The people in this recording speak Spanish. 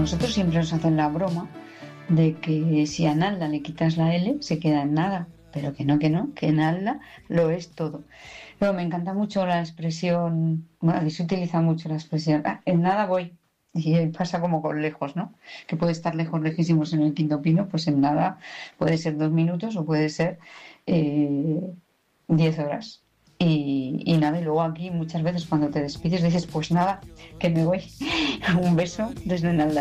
nosotros siempre nos hacen la broma de que si a Nalda le quitas la L, se queda en nada. Pero que no, que Nalda lo es todo. Pero me encanta mucho la expresión, bueno, aquí se utiliza mucho la expresión, en nada voy. Y pasa como con lejos, ¿no? Que puede estar lejos, lejísimos en el Quinto Pino, pues en nada puede ser 2 minutos o puede ser 10 horas. Y nada, y luego aquí muchas veces cuando te despides dices, pues nada, que me voy. Un beso desde Nalda.